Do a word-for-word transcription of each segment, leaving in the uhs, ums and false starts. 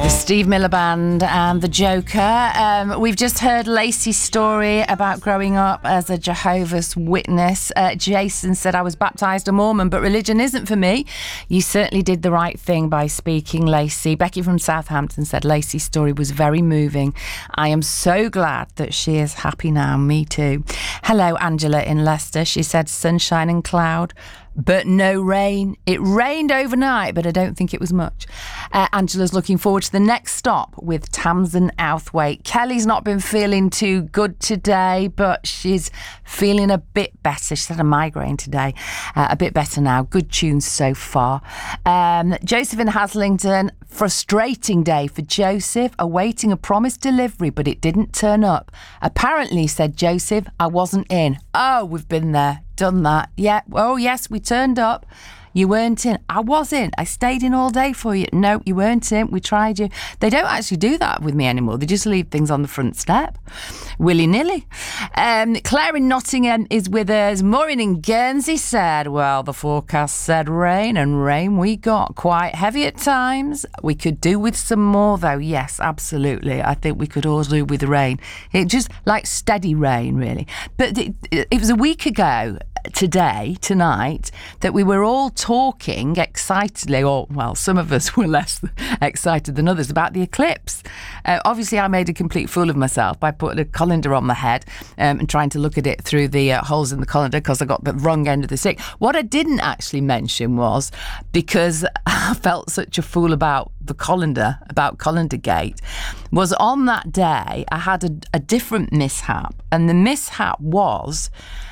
Steve Miller Band and the Joker. Um, we've just heard Lacey's story about growing up as a Jehovah's Witness. Uh, Jason said, I was baptised a Mormon, but religion isn't for me. You certainly did the right thing by speaking, Lacey. Becky from Southampton said, Lacey's story was very moving. I am so glad that she is happy now. Me too. Hello, Angela in Leicester. She said, sunshine and cloud, but no rain. It rained overnight, but I don't think it was much. Uh, Angela's looking forward to the next stop with Tamsin Outhwaite. Kelly's not been feeling too good today, but she's feeling a bit better. She's had a migraine today. Uh, a bit better now. Good tunes so far. Um, Joseph in Haslington. Frustrating day for Joseph, awaiting a promised delivery, but it didn't turn up. Apparently, said Joseph, I wasn't in. Oh, we've been there. Done that. Yeah. Oh, yes, we turned up. You weren't in. I was in. I stayed in all day for you. No, you weren't in. We tried you. They don't actually do that with me anymore. They just leave things on the front step. Willy-nilly. Um, Claire in Nottingham is with us. Maureen in Guernsey said, well, the forecast said rain, and rain we got. Quite heavy at times. We could do with some more, though. Yes, absolutely. I think we could all do with rain. It just like steady rain, really. But it, it was a week ago today, tonight, that we were all talking excitedly, or, well, some of us were less excited than others, about the eclipse. Uh, obviously, I made a complete fool of myself by putting a colander on my head um, and trying to look at it through the uh, holes in the colander because I got the wrong end of the stick. What I didn't actually mention was, because I felt such a fool about the colander, about Colander Gate, was on that day I had a, a different mishap. And the mishap was,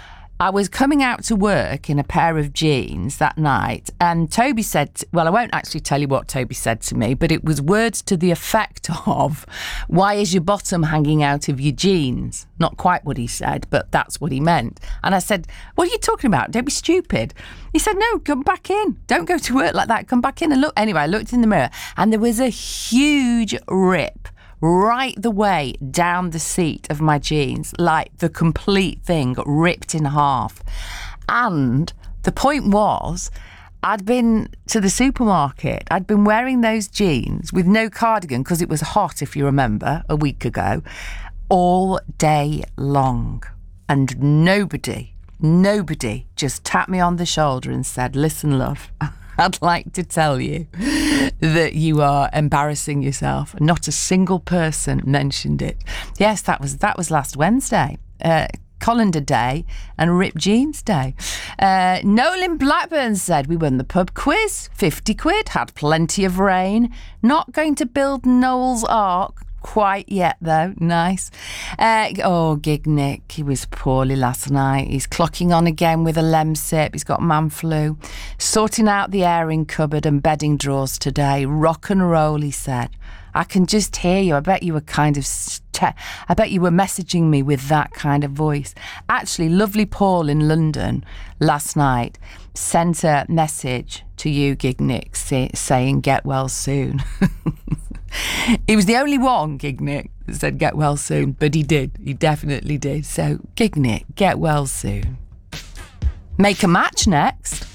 I was coming out to work in a pair of jeans that night, and Toby said, well, I won't actually tell you what Toby said to me, but it was words to the effect of, why is your bottom hanging out of your jeans? Not quite what he said, but that's what he meant. And I said, what are you talking about? Don't be stupid. He said, no, come back in. Don't go to work like that. Come back in and look. Anyway, I looked in the mirror, and there was a huge rip right the way down the seat of my jeans, like the complete thing got ripped in half. And the point was, I'd been to the supermarket, I'd been wearing those jeans with no cardigan because it was hot, if you remember, a week ago, all day long. And nobody, nobody just tapped me on the shoulder and said, listen, love, I'd like to tell you that you are embarrassing yourself. Not a single person mentioned it. Yes, that was that was last Wednesday. Uh, Colander Day and Ripped Jeans Day. Uh, Nolan Blackburn said, we won the pub quiz, fifty quid, had plenty of rain. Not going to build Noel's Ark quite yet, though. Nice. Uh, oh, Gig Nick, he was poorly last night. He's clocking on again with a Lemsip. He's got man flu. Sorting out the airing cupboard and bedding drawers today. Rock and roll, he said. I can just hear you. I bet you were kind of... St- I bet you were messaging me with that kind of voice. Actually, lovely Paul in London last night sent a message to you, Gig Nick, say, saying, get well soon. He was the only one, Gig Nick, that said get well soon, but he did. He definitely did. So, Gig Nick, get well soon. Make a match next.